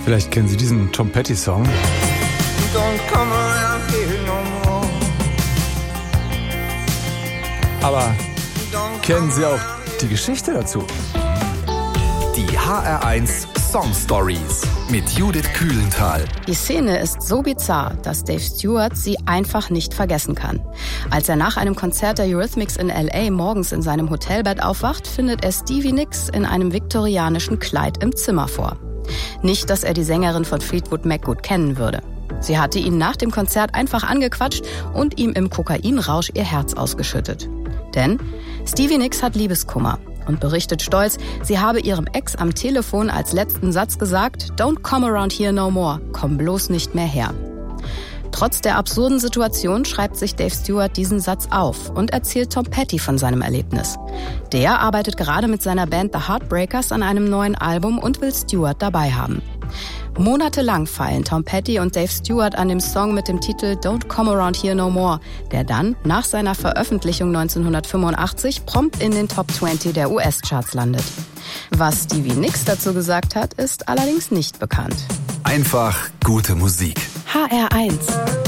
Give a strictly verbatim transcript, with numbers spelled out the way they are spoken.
Vielleicht kennen Sie diesen Tom Petty-Song. Don't come around here no more. Aber kennen Sie auch die Geschichte dazu? Die H R eins Song Stories mit Judith Kühlenthal. Die Szene ist so bizarr, dass Dave Stewart sie einfach nicht vergessen kann. Als er nach einem Konzert der Eurythmics in L A morgens in seinem Hotelbett aufwacht, findet er Stevie Nicks in einem viktorianischen Kleid im Zimmer vor. Nicht, dass er die Sängerin von Fleetwood Mac gut kennen würde. Sie hatte ihn nach dem Konzert einfach angequatscht und ihm im Kokainrausch ihr Herz ausgeschüttet. Denn Stevie Nicks hat Liebeskummer und berichtet stolz, sie habe ihrem Ex am Telefon als letzten Satz gesagt, "Don't come around here no more, komm bloß nicht mehr her." Trotz der absurden Situation schreibt sich Dave Stewart diesen Satz auf und erzählt Tom Petty von seinem Erlebnis. Der arbeitet gerade mit seiner Band The Heartbreakers an einem neuen Album und will Stewart dabei haben. Monatelang feilen Tom Petty und Dave Stewart an dem Song mit dem Titel Don't Come Around Here No More, der dann nach seiner Veröffentlichung neunzehnhundertfünfundachtzig prompt in den Top zwanzig der U S-Charts landet. Was Stevie Nicks dazu gesagt hat, ist allerdings nicht bekannt. Einfach gute Musik. H R eins